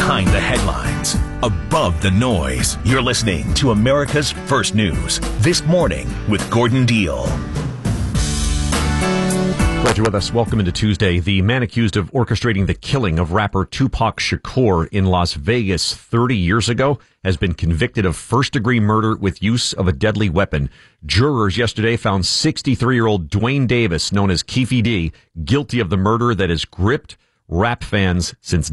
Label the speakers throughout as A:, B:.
A: Behind the headlines, above the noise. You're listening to America's First News This Morning with Gordon Deal.
B: Glad you're with us. Welcome into Tuesday. The man accused of orchestrating the killing of rapper Tupac Shakur in Las Vegas 30 years ago has been convicted of first-degree murder with use of a deadly weapon. Jurors yesterday found 63-year-old Dwayne Davis, known as Keefe D, guilty of the murder that has gripped rap fans since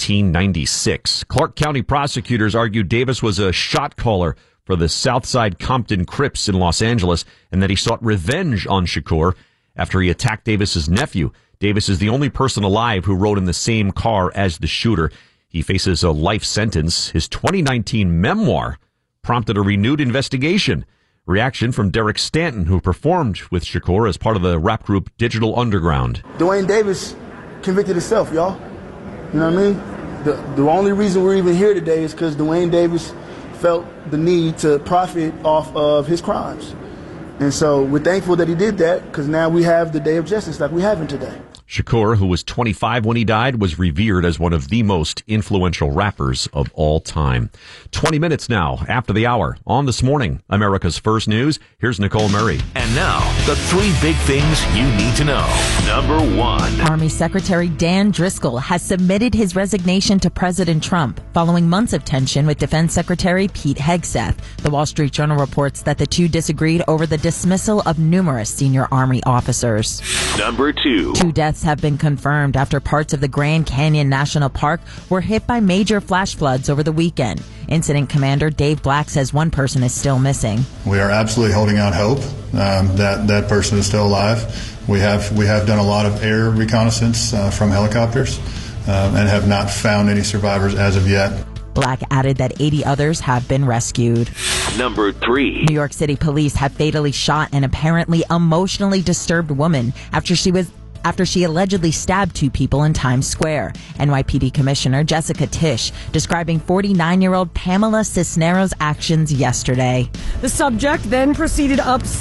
B: 1996. Clark County prosecutors argued Davis was a shot caller for the Southside Compton Crips in Los Angeles and that he sought revenge on Shakur after he attacked Davis's nephew. Davis is the only person alive who rode in the same car as the shooter. He faces a life sentence. His 2019 memoir prompted a renewed investigation. Reaction from Derek Stanton, who performed with Shakur as part of the rap group Digital Underground.
C: Dwayne Davis convicted himself, y'all. You know what I mean? The only reason we're even here today is because Dwayne Davis felt the need to profit off of his crimes. And so we're thankful that he did that, because now we have the day of justice like we have today.
B: Shakur, who was 25 when he died, was revered as one of the most influential rappers of all time. 20 minutes now after the hour on This Morning, America's First News. Here's Nicole Murray.
A: And now, the three big things you need to know. Number one.
D: Army Secretary Dan Driscoll has submitted his resignation to President Trump following months of tension with Defense Secretary Pete Hegseth. The Wall Street Journal reports that the two disagreed over the dismissal of numerous senior Army officers.
A: Number two.
D: 2 deaths have been confirmed after parts of the Grand Canyon National Park were hit by major flash floods over the weekend. Incident Commander Dave Black says one person is still missing.
E: We are absolutely holding out hope that person is still alive. We have done a lot of air reconnaissance from helicopters and have not found any survivors as of yet.
D: Black added that 80 others have been rescued.
A: Number three.
D: New York City police have fatally shot an apparently emotionally disturbed woman after she allegedly stabbed 2 people in Times Square. NYPD Commissioner Jessica Tisch describing 49-year-old Pamela Cisneros' actions yesterday.
F: The subject then proceeded up